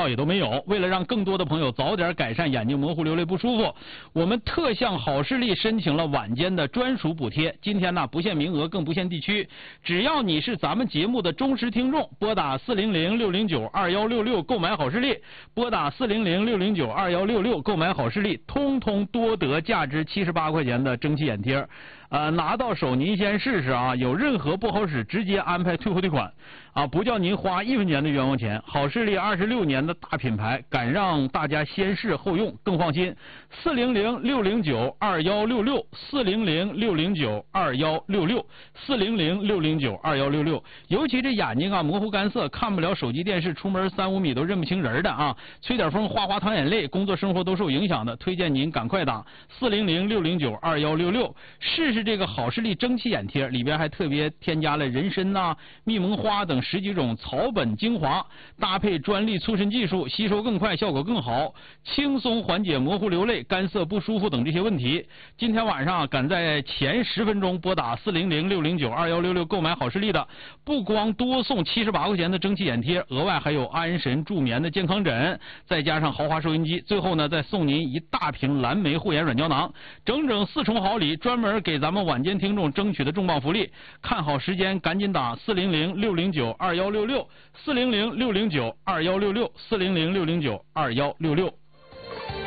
也都没有。为了让更多的朋友早点改善眼睛模糊流泪不舒服，我们特向好视力申请了晚间的专属补贴。今天呢，不限名额，更不限地区，只要你是咱们节目的忠实听众，拨打400-609-2166购买好视力，拨打400-609-2166购买好视力，通通多得价值78块钱的蒸汽眼贴。拿到手您先试试啊，有任何不好使直接安排退货退款啊，不叫您花1分钱的冤枉钱。好视力26年的大品牌，敢让大家先试后用更放心。400-609-2166，400-609-2166，400-609-2166。尤其这眼睛啊模糊干涩，看不了手机电视，出门3-5米都认不清人的啊，吹点风哗哗淌眼泪，工作生活都受影响的，推荐您赶快打400-609-2166。试试这个好视力蒸汽眼贴，里边还特别添加了人参呐、蜜蒙花等10几种草本精华，搭配专利促渗技术，吸收更快，效果更好，轻松缓解模糊流泪、干涩不舒服等这些问题。今天晚上赶在前10分钟拨打400-609-2166购买好视力的，不光多送78块钱的蒸汽眼贴，额外还有安神助眠的健康枕，再加上豪华收音机，最后呢再送您一大瓶蓝莓护眼软胶囊，整整4重好礼，专门给咱们晚间听众争取的重磅福利。看好时间，赶紧打400-609-2166，400-609-2166，400-609-2166。